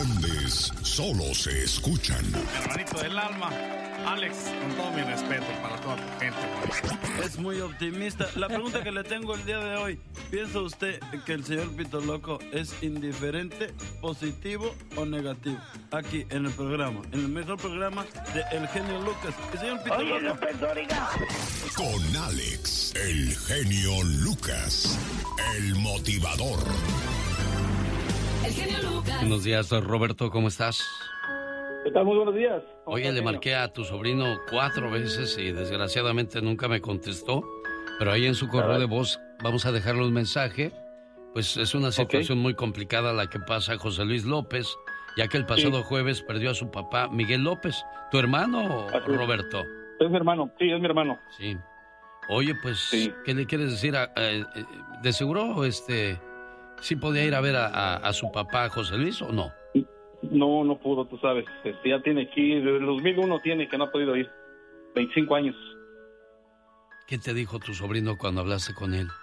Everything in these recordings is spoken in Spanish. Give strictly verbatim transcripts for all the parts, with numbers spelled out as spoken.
grandes solo se escuchan. Hermanito del alma, Alex, con todo mi respeto para toda tu gente, güey. Es muy optimista. La pregunta que le tengo el día de hoy, ¿piensa usted que el señor Pito Loco es indiferente, positivo o negativo? Aquí en el programa, en el mejor programa de El Genio Lucas. El señor Pito Oye, Loco. Con Alex, el genio Lucas, el motivador. El genio Lucas. Buenos días, Roberto, ¿cómo estás? ¿Qué tal? Muy buenos días. Oye, le marqué a tu sobrino cuatro veces y desgraciadamente nunca me contestó, pero ahí en su correo de voz vamos a dejarle un mensaje. Pues es una situación okay. muy complicada la que pasa José Luis López, ya que el pasado sí. jueves perdió a su papá Miguel López. ¿Tu hermano, Así Roberto? Es mi hermano, sí, es mi hermano. Sí. Oye, pues, sí. ¿qué le quieres decir? A, eh, ¿De seguro, este, sí podía ir a ver a, a, a su papá, José Luis, o no? No, no pudo, tú sabes. Este, ya tiene aquí, desde el dos mil uno tiene que no ha podido ir. veinticinco años. ¿Qué te dijo tu sobrino cuando hablaste con él?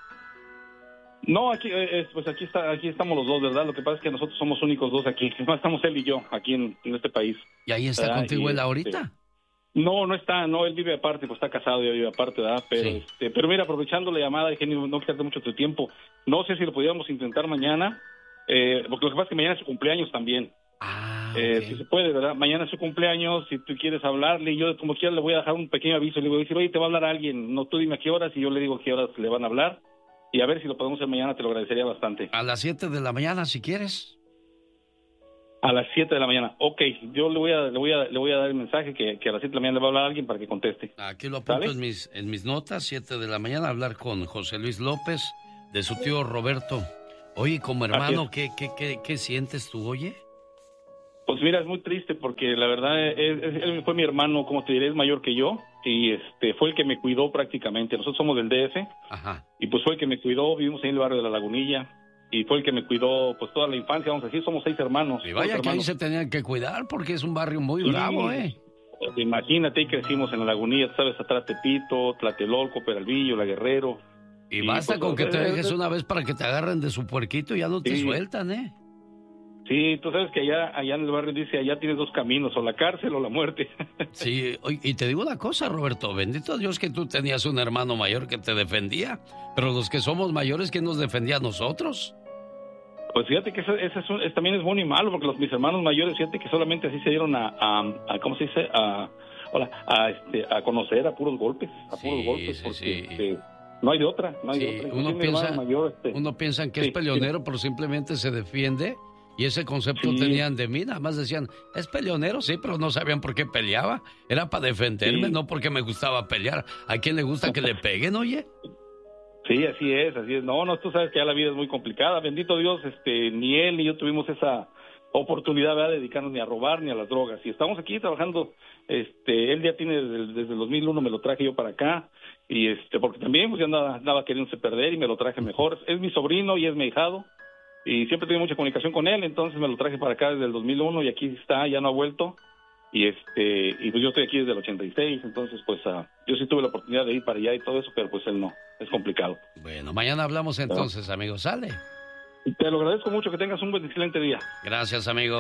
No, aquí, eh, pues aquí está, aquí estamos los dos, ¿verdad? Lo que pasa es que nosotros somos únicos dos aquí. No estamos él y yo aquí en, en este país. ¿Y ahí está ¿verdad? contigo y, él ahorita? Este, No, no está, no, él vive aparte, pues está casado y vive aparte, ¿verdad? Pero, sí. este, pero mira, aprovechando la llamada, Genio, no quitarte mucho tu tiempo, no sé si lo pudiéramos intentar mañana, eh, porque lo que pasa es que mañana es su cumpleaños también. Ah, eh, okay. Si se puede, ¿verdad? Mañana es su cumpleaños, si tú quieres hablarle, yo como quiera le voy a dejar un pequeño aviso, le voy a decir, oye, te va a hablar alguien, no tú dime a qué horas, y yo le digo a qué horas le van a hablar, y a ver si lo podemos hacer mañana, te lo agradecería bastante. A las siete de la mañana, si quieres. A las siete de la mañana. Ok, yo le voy a le voy a, le voy a dar el mensaje que, que a las siete de la mañana le va a hablar a alguien para que conteste. Aquí lo apunto en mis, en mis notas, siete de la mañana, hablar con José Luis López, de su tío Roberto. Oye, como hermano, ¿qué, qué, qué, qué sientes tú, oye? Pues mira, es muy triste porque la verdad, él, él fue mi hermano, como te diré, es mayor que yo, y este fue el que me cuidó prácticamente. Nosotros somos del D F, Ajá. y pues fue el que me cuidó, vivimos ahí en el barrio de La Lagunilla, y fue el que me cuidó pues toda la infancia, vamos a decir, somos seis hermanos. Y vaya que hermanos. ahí se tenían que cuidar porque es un barrio muy sí, bravo, ¿eh? Imagínate, ahí crecimos en La Lagunilla, sabes, atrás Tepito, Tlatelolco, Peralvillo, La Guerrero. Y, y basta pues, con que te dejes una vez para que te agarren de su puerquito y ya no sí. te sueltan, ¿eh? Sí, tú sabes que allá, allá en el barrio dice, allá tienes dos caminos, o la cárcel o la muerte. Sí, y te digo una cosa, Roberto, bendito Dios que tú tenías un hermano mayor que te defendía, pero los que somos mayores, ¿quién nos defendía a nosotros? Pues fíjate que eso, eso es, un, es también es bueno y malo, porque los mis hermanos mayores, fíjate que solamente así se dieron a, a, a ¿cómo se dice? A, hola, a, este, a conocer a puros golpes, a sí, puros golpes, sí, porque sí. Este, no hay de otra, no hay sí, de otra. Uno piensa, mayor, este, uno piensa que sí, es peleonero, sí. pero simplemente se defiende. Y ese concepto sí. tenían de mí, nada más decían, es peleonero, sí, pero no sabían por qué peleaba. Era para defenderme, sí. no porque me gustaba pelear. ¿A quién le gusta que le peguen, oye? Sí, así es, así es. No, no, tú sabes que ya la vida es muy complicada. Bendito Dios, este, ni él ni yo tuvimos esa oportunidad, ¿verdad?, de dedicarnos ni a robar ni a las drogas. Y estamos aquí trabajando, este, él ya tiene desde, desde el dos mil uno, me lo traje yo para acá. Y este, porque también pues ya andaba, andaba queriéndose perder y me lo traje mejor. Es mi sobrino y es mi hijado. Y siempre tengo mucha comunicación con él, entonces me lo traje para acá desde el dos mil uno y aquí está, ya no ha vuelto. Y este y pues yo estoy aquí desde el ochenta y seis, entonces pues uh, yo sí tuve la oportunidad de ir para allá y todo eso, pero pues él no, es complicado. Bueno, mañana hablamos entonces, ¿no? Amigo, ¿sale? Te lo agradezco mucho, que tengas un buen, excelente día. Gracias, amigo.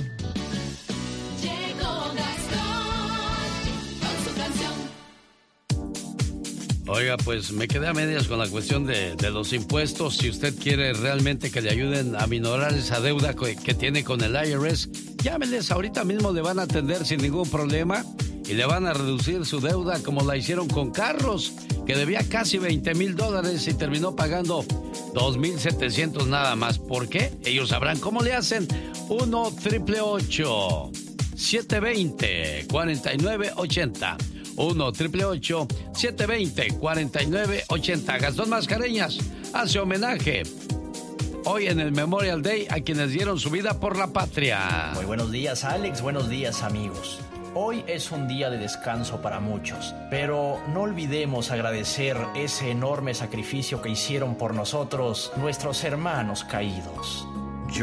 Oiga, pues me quedé a medias con la cuestión de, de los impuestos. Si usted quiere realmente que le ayuden a minorar esa deuda que, que tiene con el I R S, llámenles, ahorita mismo le van a atender sin ningún problema y le van a reducir su deuda como la hicieron con Carlos, que debía casi veinte mil dólares y terminó pagando dos mil setecientos nada más. ¿Por qué? Ellos sabrán cómo le hacen. uno, triple ocho, siete dos cero, cuatro nueve ocho cero. uno, triple ocho, siete dos cero, cuatro nueve ocho cero. Gastón Mascareñas hace homenaje hoy en el Memorial Day a quienes dieron su vida por la patria. Muy buenos días, Alex. Buenos días, amigos. Hoy es un día de descanso para muchos, pero no olvidemos agradecer ese enorme sacrificio que hicieron por nosotros nuestros hermanos caídos.